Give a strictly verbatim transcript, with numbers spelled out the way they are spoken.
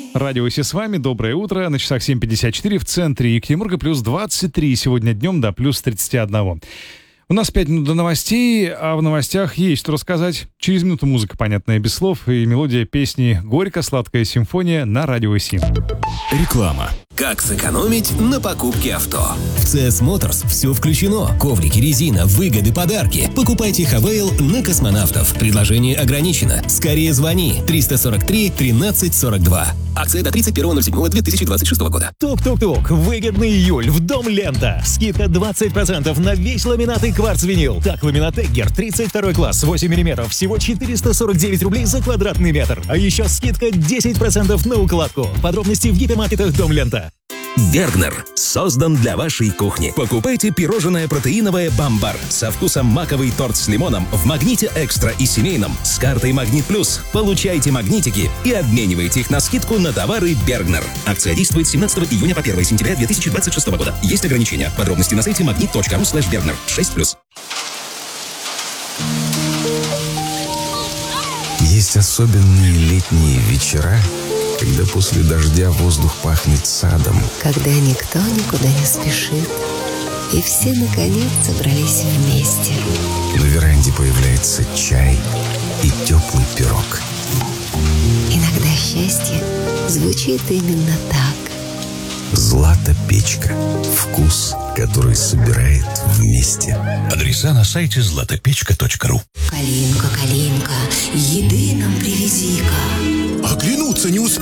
Радио Си с вами, доброе утро. На часах семь пятьдесят четыре в центре Екатеринбурга, плюс двадцать три сегодня днем до плюс тридцать один. У нас пять минут до новостей, а в новостях есть что рассказать. Через минуту музыка, понятная без слов, и мелодия песни «Горько-сладкая симфония» на Радио Си. Реклама. Как сэкономить на покупке авто? В си эс Motors все включено. Коврики, резина, выгоды, подарки. Покупайте Хавейл на космонавтов. Предложение ограничено. Скорее звони. триста сорок три тринадцать сорок два. Акция до тридцать первого ноль седьмого две тысячи двадцать шестого года. Тук-тук-тук. Выгодный июль в Дом Лента. Скидка двадцать процентов на весь ламинат и кварц-винил. Так, ламинат Эггер тридцать второй класс, восемь миллиметров. Всего четыреста сорок девять рублей за квадратный метр. А еще скидка десять процентов на укладку. Подробности в гипермаркетах Дом Лента. Бергнер создан для вашей кухни. Покупайте пирожное протеиновое «Бамбар» со вкусом маковый торт с лимоном в «Магните Экстра» и семейном с картой «Магнит Плюс». Получайте магнитики и обменивайте их на скидку на товары Бергнер. Акция действует с семнадцатого июня по первое сентября две тысячи двадцать шестого года. Есть ограничения. Подробности на сайте магнит точка ру слэш бергнер. шесть плюс. Есть особенные летние вечера, когда после дождя воздух пахнет садом. Когда никто никуда не спешит, и все, наконец, собрались вместе. На веранде появляется чай и теплый пирог. Иногда счастье звучит именно так. Злата-печка. Вкус, который собирает вместе. Адреса на сайте златопечка точка ру. Калинка, Калинка, еды нам привези-ка. Оглянуться не успел.